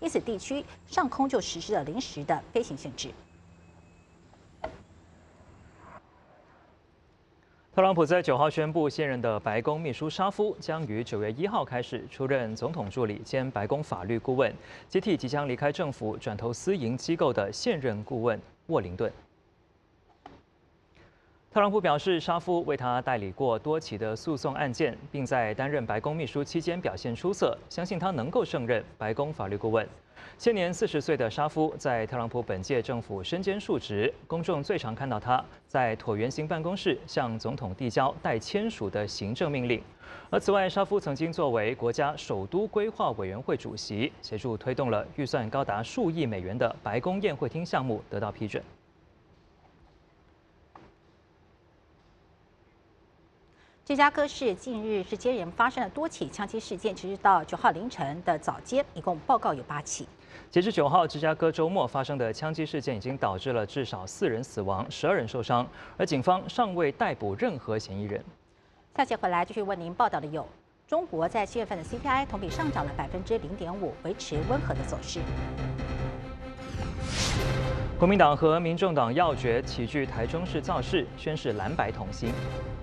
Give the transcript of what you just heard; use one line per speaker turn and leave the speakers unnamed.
因此地区上空就实施了临时的飞行限制。
特朗普在9号宣布，现任的白宫秘书沙夫将于9月1号开始出任总统助理兼白宫法律顾问，接替即将离开政府转投私营机构的现任顾问沃灵顿。特朗普表示，沙夫为他代理过多起的诉讼案件，并在担任白宫秘书期间表现出色，相信他能够胜任白宫法律顾问。现年40岁的沙夫在特朗普本届政府身兼数职，公众最常看到他在椭圆形办公室向总统递交待签署的行政命令。而此外，沙夫曾经作为国家首都规划委员会主席，协助推动了预算高达数亿美元的白宫宴会厅项目得到批准。
芝加哥市近日是接连发生了多起枪击事件，直至到9号凌晨的早间，一共报告有8起。
截至9号，芝加哥周末发生的枪击事件已经导致了至少4人死亡，12人受伤，而警方尚未逮捕任何嫌疑人。
下节回来继续为您报道的有：中国在7月份的 CPI 同比上涨了0.5%，维持温和的走势。国
民党和民众党要决齐聚台中市造势，宣示蓝白同心。